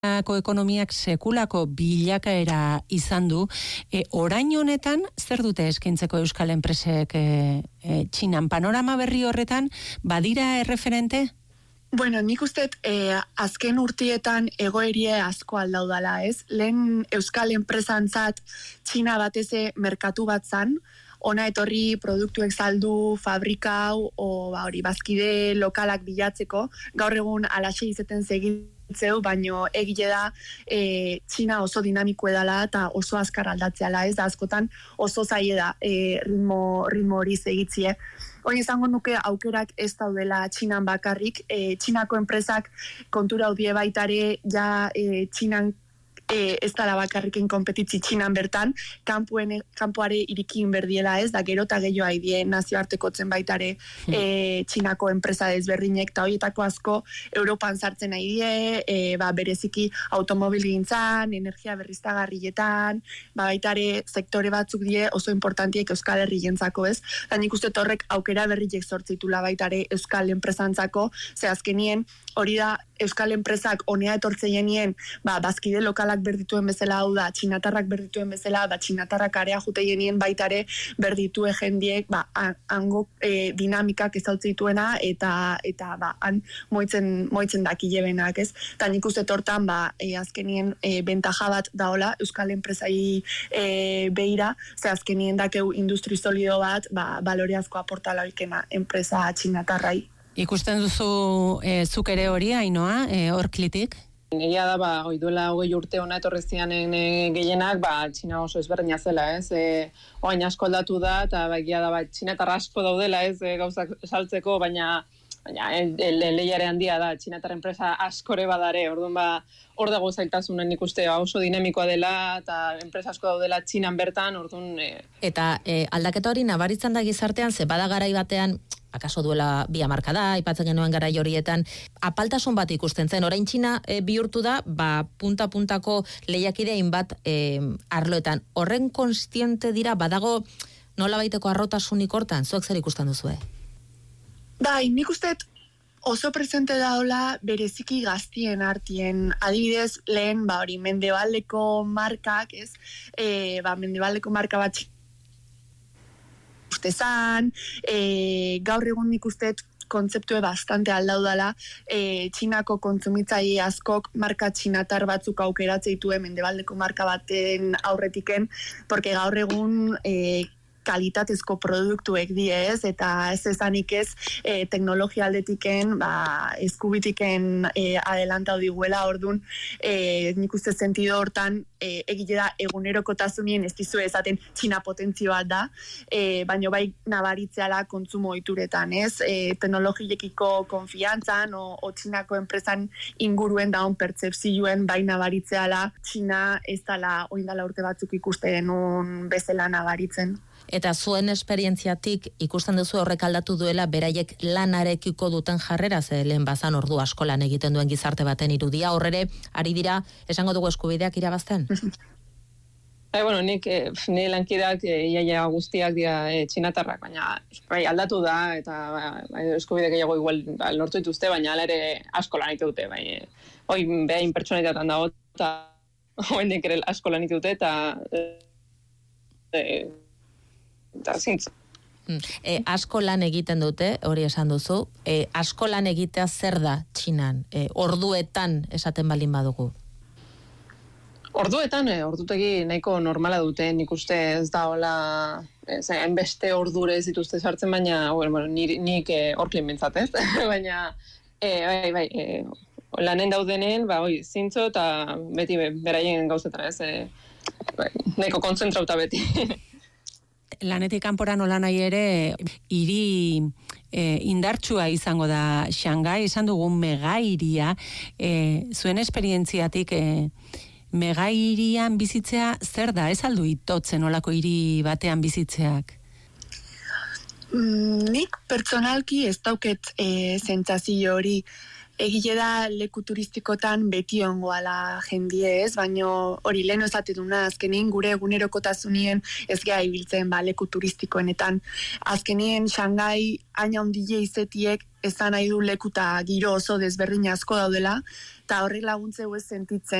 Txinako ekonomiak sekulako bilakaera izan du. Orain honetan, zer dute eskaintzeko euskal enpresek Txinan? Panorama berri horretan, badira erreferente? Bueno, nik uste azken urtietan egoerie asko aldaudala, ez? Lehen euskal enpresantzat Txina bateze merkatu bat zan, ona etorri produktuek saldu, fabrikau, hori bazkide lokalak bilatzeko, gaur egun alaxe izeten segitzeu, baino egile da Txina oso dinamiko edala eta oso azkar aldatzeala, ez da askotan oso zaie da ritmo hori segitzie. Oin izango nuke aukerak ez daudela Txinan bakarrik, Txinako enpresak kontura audie baitare ja Txinan ez dala bakarriken kompetitzi Txinan bertan, kanpoare irikin berdiela ez, da gero eta gehiago haidie nazioartekotzen baitare Txinako enpresa desberdinek, eta horietako asko Europan sartzen haidie, bereziki automobil gintzan, energia berriztagarrietan, baitare sektore batzuk die oso importantiek Euskal Herri jentzako ez, eta nik uste horrek aukera berriek sortzitula baitare Euskal enpresantzako, ze azkenien hori da Euskal enpresak honea etortzeien bazkide lokalak berdituen bezala, hau da, txinatarrak berdituen bezala, txinatarrak area jute jenien baitare berditue jendiek, hango dinamikak ezautzituena eta han moitzen dakilebenak, ez? Eta nik uste tortan, azkenien bentaja bat daola Euskal enpresai behira, ze azkenien dakeu industri solido bat, balore asko aportala oikena enpresa txinatarrai. Ikusten duzu zuk ere hori, Ainoa, Orklitik? Egia da, duela 20 urte ona etorrezianen gehienak, Txina oso ezberdina zela, ez? Oain asko aldatu da, eta egia da, txinatar asko daudela, ez? Gauzak saltzeko, baina lehiare handia da, txinatar enpresa askore badare, orduan hor dago zailtasunen ikuste oso dinamikoa dela, eta enpresa asko daudela Txinan bertan, orduan... Eta aldaketa hori nabaritzen da gizartean, ze bada garai batean, akaso duela 2 hamarkada, aipatzen genuen garai horietan, apaltasun bat ikusten zen, orain Txina bihurtu da, punta-puntako lehiakide hainbat arloetan. Horren konstiente dira, badago nola baiteko arrotasunik hortan, zuek zer ikusten duzue? Nik uste oso presente daola bereziki gaztien artien, adibidez lehen hori mendebaldeko markak, ez? Mendebaldeko marka bat ustezan, gaur egun nik uste kontzeptue bastante aldaudala, Txinako kontsumitzaile askok marka txinatar batzuk aukeratzeitu mendebaldeko marka baten aurretiken, porque gaur egun kalitatezko produktuek diez, eta ez ezanik ez teknologia aldetiken, eskubitiken adelantau diguela, ordun nik uste sentido hortan egile da egunerokotasunien ez dizu ezaten Txina potentzioa da, baino bai nabaritzeala kontsumo ohituretan, ez? Teknologiekiko konfiantzan o Txinako enpresan inguruen daun pertzepzioen bai nabaritzeala Txina ez dala oindala urte batzuk ikusten un bezala nabaritzen. Eta zuen esperientziatik ikusten duzu horrek aldatu duela beraiek lanarekiko duten jarrera, ze lehen bazan ordu asko lan egiten duen gizarte baten irudia, horrere ari dira, esango dugu eskubideak irabazten? Nik nire lankideak iaia guztiak dira txinatarrak, baina aldatu da, eta eskubideak gehiago igual lortu dituzte, baina ala ere asko lan ditute, behain pertsonetaten dago, eta hoendik ere asko lan ditute, eta zintz. Asko lan egiten dute, hori esan duzu, asko lan egitea zer da Txinan, orduetan esaten baldin badugu? Orduetan, ordutegi nahiko normala dute, nik uste ez da hola, hainbeste ordure ez dituzte sartzen, baina, nik Orklin bintzat ez, baina, lanen daudenen, zintzo eta beti beraien gauzetan ez, nahiko kontzentrauta beti. Lanetik kanpora nola nahi ere, hiri indartsua izango da Shanghai, esan dugun megairia, zuen esperientziatik megairian bizitzea zer da, ez aldu itotzen olako hiri batean bizitzeak? Nik pertsonalki ez dauket sentsazio hori, egile da leku turistikotan beti ongoala jendie ez, baino hori lehen esateduna, azkenien gure egunerokotasunien ez geha ibiltzen leku turistikoenetan. Azkenien Shanghai aina hondile izetiek ezan nahi du lekuta giro oso desberdin asko daudela, eta horrek laguntze ez sentitzen